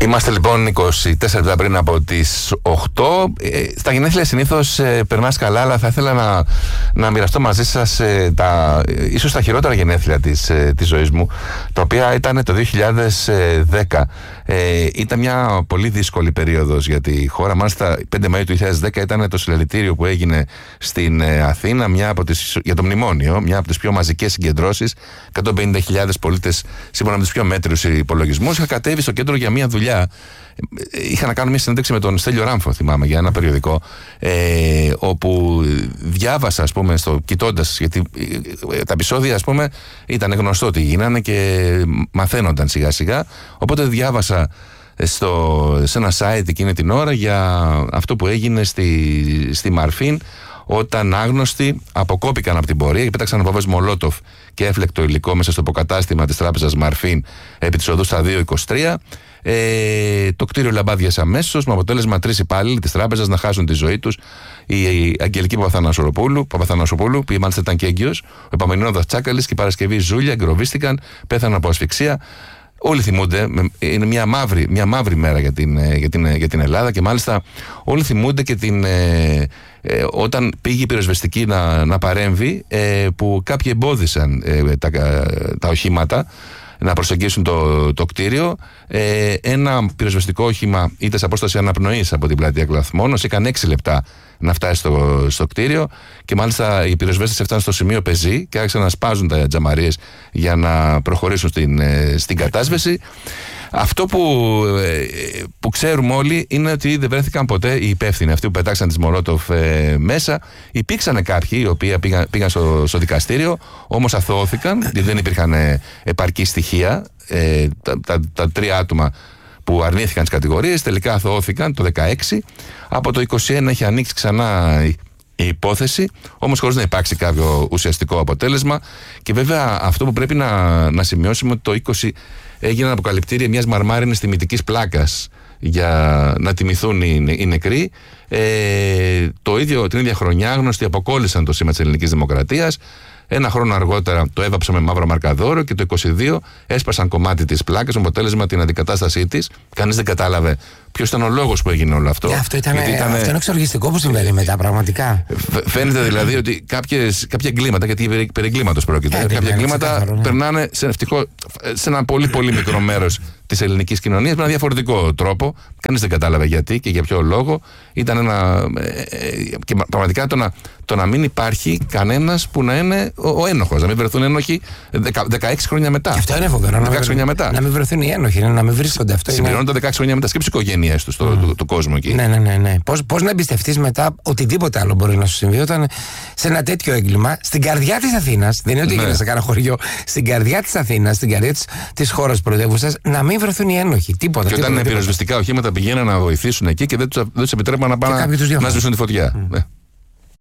Είμαστε λοιπόν 24 λεπτά πριν από τις 8. Στα γενέθλια συνήθως περνάς καλά, αλλά θα ήθελα να μοιραστώ μαζί σας ίσως τα χειρότερα γενέθλια της ζωής μου, τα οποία ήταν το 2010. Ήταν μια πολύ δύσκολη περίοδος για τη χώρα. Μάλιστα 5 Μαΐου του 2010 ήταν το συλλαλητήριο που έγινε στην Αθήνα για το μνημόνιο, μια από τις πιο μαζικές συγκεντρώσεις. 150.000 πολίτες, σύμφωνα με τους πιο μέτριους υπολογισμούς. Είχα κατέβει στο κέντρο για μια δουλειά. Είχα να κάνω μια συνέντευξη με τον Στέλιο Ράμφο, θυμάμαι, για ένα περιοδικό, όπου διάβασα, ας πούμε, κοιτώντας, γιατί τα επεισόδια, ας πούμε, ήταν γνωστό ότι γίνανε και μαθαίνονταν σιγά σιγά. Οπότε διάβασα σε ένα site εκείνη την ώρα για αυτό που έγινε στη Μαρφίν, όταν άγνωστοι αποκόπηκαν από την πορεία και πέταξαν βόμβες Μολότοφ και έφλεκτο υλικό μέσα στο υποκατάστημα της τράπεζας Μαρφίν επί της οδού στα 223. Το κτίριο λαμπάδιασε αμέσως, με αποτέλεσμα 3 υπάλληλοι της τράπεζας να χάσουν τη ζωή τους. Η Αγγελική Παπαθανασοπούλου, που μάλιστα ήταν και έγκυος, ο Επαμενόδας Τσάκαλης και η Παρασκευή Ζούλια εγκλωβίστηκαν, πέθαναν από ασφυξία. Όλοι θυμούνται, είναι μια μαύρη μέρα για την Ελλάδα, και μάλιστα όλοι θυμούνται και όταν πήγε η πυροσβεστική να παρέμβει, που κάποιοι εμπόδισαν τα οχήματα να προσεγγίσουν το κτίριο. Ένα πυροσβεστικό όχημα ήταν σε απόσταση αναπνοής από την πλατεία Κλαθμόνος, έκανε 6 λεπτά να φτάσει στο κτίριο, και μάλιστα οι πυροσβέστες έφταναν στο σημείο πεζή και άρχισαν να σπάζουν τα τζαμαρίες για να προχωρήσουν στην κατάσβεση. Αυτό που ξέρουμε όλοι είναι ότι δεν βρέθηκαν ποτέ οι υπεύθυνοι, αυτοί που πετάξαν τις Μολότοφ μέσα. Υπήρξαν κάποιοι οι οποίοι πήγαν στο δικαστήριο, όμως αθωώθηκαν, γιατί δεν υπήρχαν επαρκή στοιχεία. Τα 3 άτομα που αρνήθηκαν τις κατηγορίες τελικά αθωώθηκαν το 2016. Από το 2021 έχει ανοίξει ξανά η υπόθεση, όμως χωρίς να υπάρξει κάποιο ουσιαστικό αποτέλεσμα. Και βέβαια αυτό που πρέπει να σημειώσουμε, ότι το 20 έγιναν αποκαλυπτήρια μιας μαρμάρινης τιμητικής πλάκας για να τιμηθούν οι νεκροί. Την ίδια χρονιά άγνωστοι αποκόλλησαν το σήμα της Ελληνικής Δημοκρατίας. 1 χρόνο αργότερα το έβαψαν με μαύρο μαρκαδόρο, και το 22 έσπασαν κομμάτι της πλάκας με αποτέλεσμα την αντικατάστασή της. Κανείς δεν κατάλαβε ποιος ήταν ο λόγος που έγινε όλο αυτό. Αυτό είναι εξοργιστικό που συμβαίνει μετά, πραγματικά. Φαίνεται δηλαδή ότι κάποια εγκλήματα, γιατί περί εγκλήματος πρόκειται, κάποια εγκλήματα περνάνε σε ένα πολύ πολύ μικρό μέρος της ελληνικής κοινωνίας με ένα διαφορετικό τρόπο. Κανείς δεν κατάλαβε γιατί και για ποιο λόγο. Ήταν και πραγματικά το να μην υπάρχει κανένας που να είναι ο ένοχος, να μην βρεθούν ένοχοι 16 χρόνια μετά. Και αυτό είναι φοβερό. 16 χρόνια μετά. Να μην βρεθούν οι ένοχοι, να μην βρίσκονται. Συμπληρώνονται 16 χρόνια μετά. Σκέψου οι οικογένειές τους, του κόσμου εκεί. Ναι. Πώς να εμπιστευτείς μετά οτιδήποτε άλλο μπορεί να σου συμβεί όταν σε ένα τέτοιο έγκλημα, στην καρδιά της Αθήνας, δεν είναι ότι έγινε σε κάνα χωριό, στην καρδιά της Αθήνας, στην καρδιά της χώρας πρωτεύουσας, να μην βρεθούν οι ένοχοι. Τίποτα. Και όταν πυροσβεστικά οχήματα πηγαίναν να βοηθήσουν εκεί και δεν τους επιτρέπαν να πάνε να σβήσουν τη φωτιά.